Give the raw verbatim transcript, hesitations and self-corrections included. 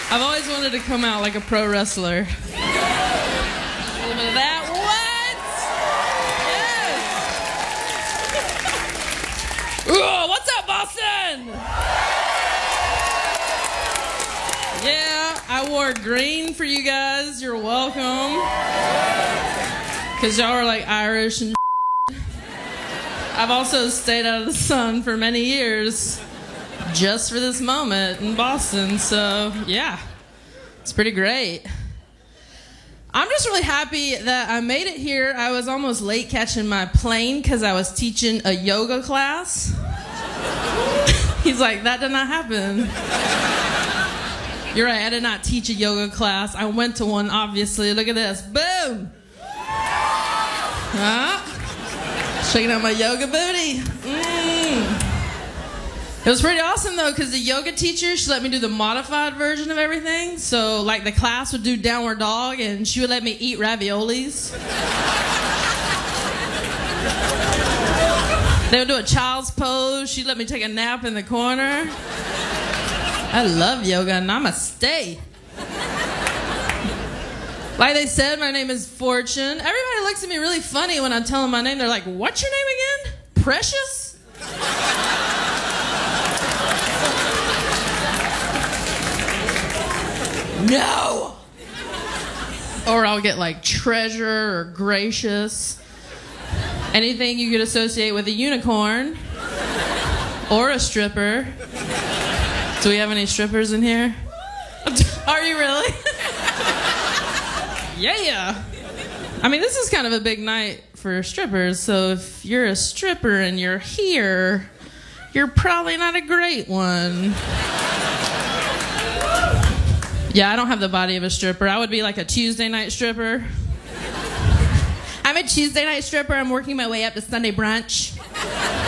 I've always wanted to come out like a pro wrestler. A little bit of that. What? Yes. Ooh, what's up, Boston? Yeah, I wore green for you guys. You're welcome. Because y'all are like Irish and I've also stayed out of the sun for many years just for this moment in Boston. So, yeah, it's pretty great. I'm just really happy that I made it here. I was almost late catching my plane because I was teaching a yoga class. He's like, that did not happen. You're right, I did not teach a yoga class. I went to one, obviously. Look at this. Boom! Huh? Shaking out my yoga booty. Mm. It was pretty awesome, though, because the yoga teacher, she let me do the modified version of everything. So, like, the class would do downward dog, and she would let me eat raviolis. They would do a child's pose. She'd let me take a nap in the corner. I love yoga. Namaste. Like they said, my name is Fortune. Everybody looks at me really funny when I tell them my name. They're like, what's your name again? Precious? No! Or I'll get like treasure or gracious. Anything you could associate with a unicorn. Or a stripper. Do we have any strippers in here? Are you really? Yeah. I mean, this is kind of a big night for strippers, so if you're a stripper and you're here, you're probably not a great one. Yeah, I don't have the body of a stripper. I would be like a Tuesday night stripper. I'm a Tuesday night stripper. I'm working my way up to Sunday brunch.